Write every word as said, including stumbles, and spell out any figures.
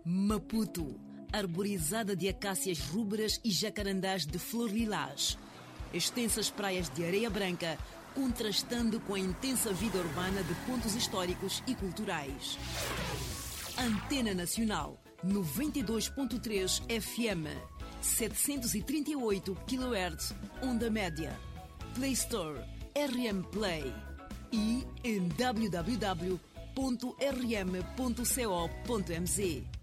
Maputo, arborizada de acácias rúberas e jacarandás de flor lilás. Extensas praias de areia branca, contrastando com a intensa vida urbana de pontos históricos e culturais. Antena Nacional, noventa e dois ponto três F M, setecentos e trinta e oito quilohertz, onda média. Play Store, R M Play e em w w w ponto r m ponto co ponto m z.